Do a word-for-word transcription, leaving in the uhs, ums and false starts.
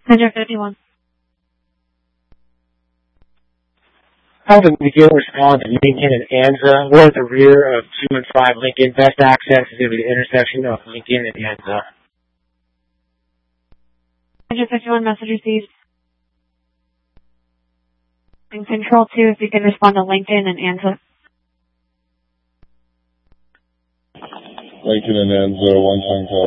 one fifty-one. Have the McGill respond to Lincoln and Anza. We're at the rear of two and five Lincoln. Best access is going to be the intersection of Lincoln and Anza. one fifty-one, message received. And Control two, if you can respond to Lincoln and Anza. Lincoln and Anza, one time call.